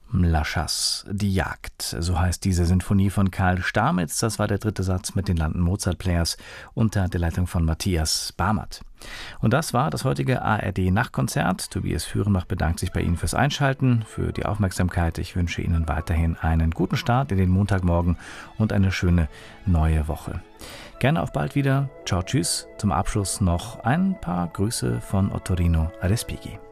La Chasse, die Jagd, so heißt diese Sinfonie von Karl Stamitz. Das war der dritte Satz mit den London Mozart Players unter der Leitung von Matthias Barmert. Und das war das heutige ARD-Nachtkonzert. Tobias Führenbach bedankt sich bei Ihnen fürs Einschalten, für die Aufmerksamkeit. Ich wünsche Ihnen weiterhin einen guten Start in den Montagmorgen und eine schöne neue Woche. Gerne auf bald wieder. Ciao, tschüss. Zum Abschluss noch ein paar Grüße von Ottorino Respighi.